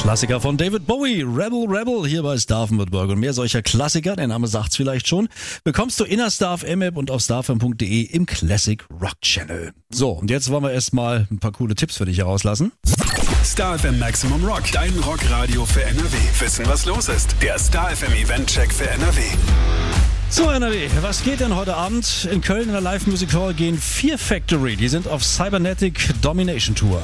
Klassiker von David Bowie, Rebel Rebel, hier bei Star FM mit Burger. Und mehr solcher Klassiker, der Name sagt's vielleicht schon, bekommst du in der Star FM App und auf starfm.de im Classic Rock Channel. So, und jetzt wollen wir erstmal ein paar coole Tipps für dich herauslassen. Star FM Maximum Rock, dein Rockradio für NRW. Wissen, was los ist? Der Star FM Event-Check für NRW. So, NRW, was geht denn heute Abend? In Köln in der Live Music Hall gehen Fear Factory. Die sind auf Cybernetic Domination Tour.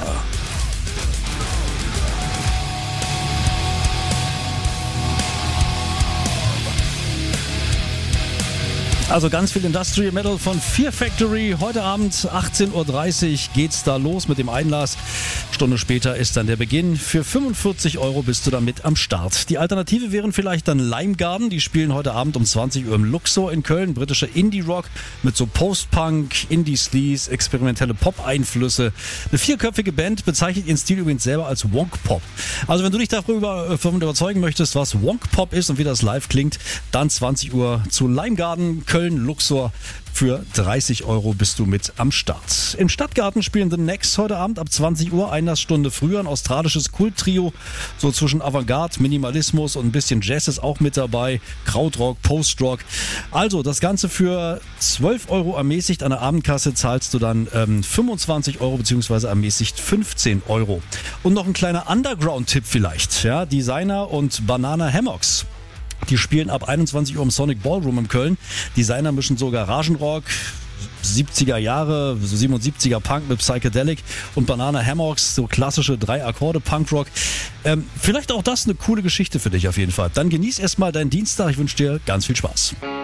Also ganz viel Industrial Metal von Fear Factory. Heute Abend 18.30 Uhr geht's da los mit dem Einlass. Stunde später ist dann der Beginn. Für 45 € bist du damit am Start. Die Alternative wären vielleicht dann Lime Garden. Die spielen heute Abend um 20 Uhr im Luxor in Köln. Britische Indie-Rock mit so Post-Punk, Indie-Sleaze, experimentelle Pop-Einflüsse. Eine vierköpfige Band bezeichnet ihren Stil übrigens selber als Wonk-Pop. Also wenn du dich davon überzeugen möchtest, was Wonk-Pop ist und wie das live klingt, dann 20 Uhr zu Lime Garden, Köln, Luxor. Für 30 € bist du mit am Start. Im Stadtgarten spielen The Next heute Abend ab 20 Uhr, Einlassstunde früher. Ein australisches Kulttrio, so zwischen Avantgarde, Minimalismus und ein bisschen Jazz ist auch mit dabei. Krautrock, Postrock. Also das Ganze für 12 € ermäßigt. An der Abendkasse zahlst du dann 25 € beziehungsweise ermäßigt 15 €. Und noch ein kleiner Underground-Tipp vielleicht. Ja, Designer und Banana Hammocks. Die spielen ab 21 Uhr im Sonic Ballroom in Köln. Designer mischen so Garagenrock, 70er Jahre, so 77er Punk mit Psychedelic und Banana Hammocks, so klassische 3-Akkorde-Punkrock. Vielleicht auch das eine coole Geschichte für dich auf jeden Fall. Dann genieß erstmal deinen Dienstag. Ich wünsche dir ganz viel Spaß.